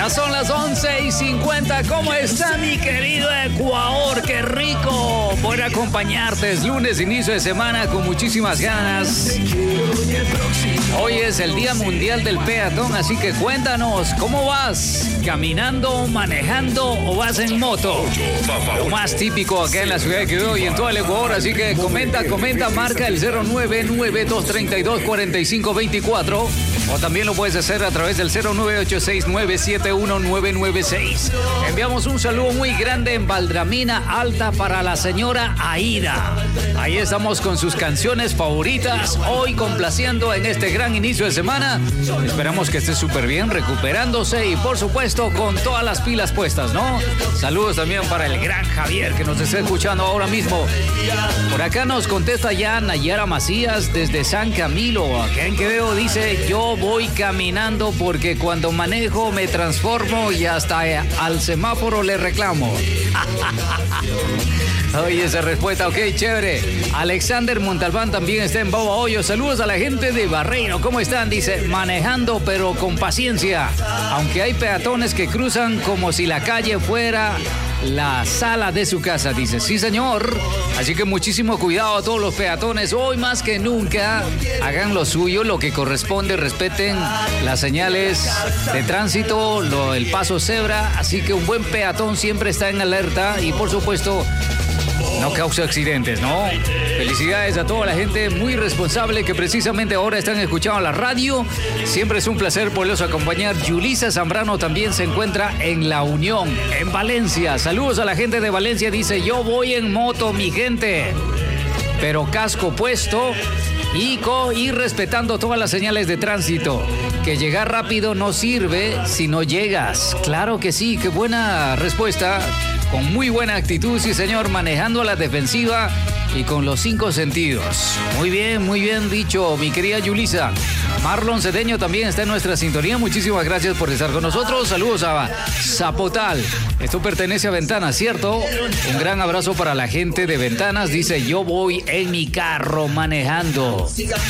Ya son las 11:50. ¿Cómo está mi querido Ecuador? ¡Qué rico poder acompañarte! Es lunes, inicio de semana con muchísimas ganas. Hoy es el Día Mundial del Peatón, así que cuéntanos, ¿cómo vas? ¿Caminando, manejando o vas en moto? Lo más típico acá en la ciudad de Quibdó y en todo el Ecuador, así que comenta, marca el 099-232-4524 o también lo puedes hacer a través del 0986-971-996. Enviamos un saludo muy grande en Valdramina Alta para la señora Aida. Ahí estamos con sus canciones favoritas, hoy complaciendo en este gran inicio de semana. Esperamos que esté súper bien, recuperándose y por supuesto con todas las pilas puestas, ¿no? Saludos también para el gran Javier que nos está escuchando ahora mismo. Por acá nos contesta ya Nayara Macías desde San Camilo. Acá en Quevedo dice: yo voy caminando porque cuando manejo me transformo y hasta al semáforo le reclamo. Oye, esa respuesta, ok, chévere. Alexander Montalbán también está en Boba Hoyo. Saludos a la gente de Barreiro. ¿Cómo están? Dice: manejando pero con paciencia. Aunque hay peatones que cruzan como si la calle fuera la sala de su casa. Dice: sí, señor. Así que muchísimo cuidado a todos los peatones. Hoy más que nunca hagan lo suyo, lo que corresponde. Respeten las señales de tránsito, el paso cebra. Así que un buen peatón siempre está en alerta y por supuesto no causa accidentes, ¿no? Felicidades a toda la gente muy responsable que precisamente ahora están escuchando la radio. Siempre es un placer poderlos acompañar. Yulisa Zambrano también se encuentra en La Unión, en Valencia. Saludos a la gente de Valencia. Dice: yo voy en moto, mi gente, pero casco puesto y respetando todas las señales de tránsito. Que llegar rápido no sirve si no llegas. Claro que sí, qué buena respuesta. Con muy buena actitud, sí señor, manejando a la defensiva y con los 5 sentidos. Muy bien dicho, mi querida Yulisa. Marlon Cedeño también está en nuestra sintonía. Muchísimas gracias por estar con nosotros. Saludos a Zapotal. Esto pertenece a Ventanas, ¿cierto? Un gran abrazo para la gente de Ventanas. Dice: yo voy en mi carro manejando.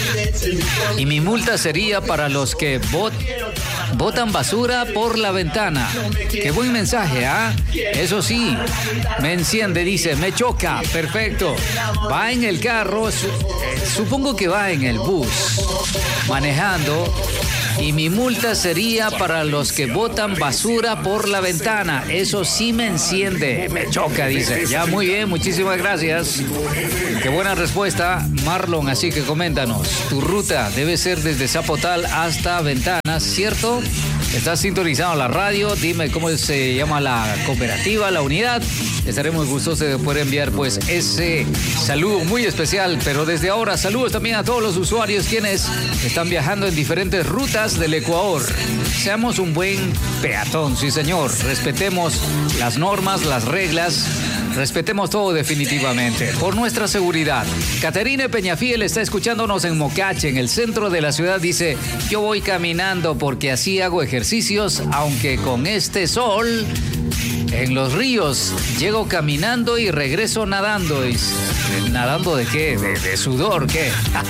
Y mi multa sería para los que botan basura por la ventana. Qué buen mensaje, ¿ah? Eso sí, me enciende, dice, me choca. Perfecto. Va en el carro, supongo que va en el bus, manejando, y mi multa sería para los que botan basura por la ventana. Eso sí me enciende, me choca, dice. Ya, muy bien, muchísimas gracias. Qué buena respuesta, Marlon. Así que coméntanos, tu ruta debe ser desde Zapotal hasta Ventanas, ¿cierto? Estás sintonizado la radio. Dime cómo se llama la cooperativa, la unidad. Estaremos gustosos de poder enviar pues ese saludo muy especial. Pero desde ahora, saludos también a todos los usuarios quienes están viajando en diferentes rutas del Ecuador. Seamos un buen peatón, sí señor. Respetemos las normas, las reglas. Respetemos todo definitivamente, por nuestra seguridad. Caterine Peñafiel está escuchándonos en Mocache, en el centro de la ciudad. Dice: yo voy caminando porque así hago ejercicios, aunque con este sol en los ríos llego caminando y regreso nadando. Dice: ¿nadando de qué? ¿De sudor? ¿Qué?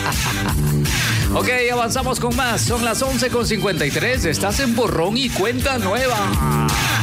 Ok, avanzamos con más. Son las 11:53. Estás en Borrón y Cuenta Nueva.